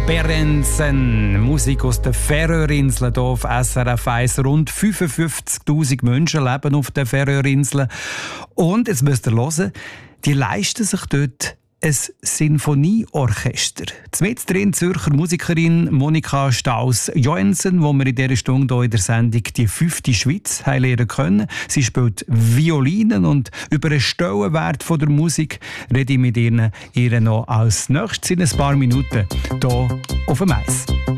Berentzen, Musik aus den Färöerinseln hier auf SRF 1. Rund 55'000 Menschen leben auf den Färöerinseln. Und, jetzt müsst ihr hören, die leisten sich dort ein Sinfonieorchester. Zumindest drin Zürcher Musikerin Monika Staus-Joensen, die wir in dieser Stunde hier in der Sendung die 5. Schweiz lernen können. Sie spielt Violinen und über den Stellenwert von der Musik rede ich mit ihr noch als nächstes in ein paar Minuten hier auf dem Eis.